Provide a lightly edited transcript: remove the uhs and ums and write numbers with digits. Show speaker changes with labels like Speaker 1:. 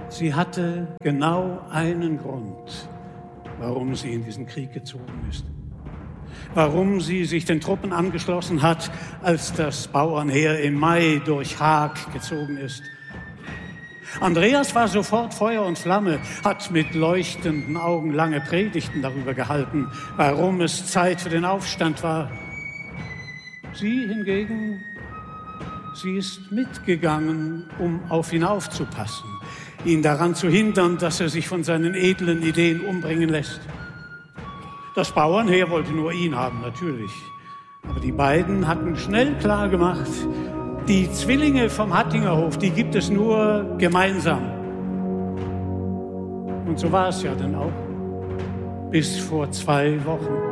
Speaker 1: Sie hatte genau einen Grund, warum sie in diesen Krieg gezogen ist. Warum sie sich den Truppen angeschlossen hat, als das Bauernheer im Mai durch Haag gezogen ist. Andreas war sofort Feuer und Flamme, hat mit leuchtenden Augen lange Predigten darüber gehalten, warum es Zeit für den Aufstand war. Sie hingegen, sie ist mitgegangen, um auf ihn aufzupassen, ihn daran zu hindern, dass er sich von seinen edlen Ideen umbringen lässt. Das Bauernheer wollte nur ihn haben, natürlich. Aber die beiden hatten schnell klar gemacht, die Zwillinge vom Hattingerhof, die gibt es nur gemeinsam. Und so war es ja dann auch. Bis vor 2 Wochen.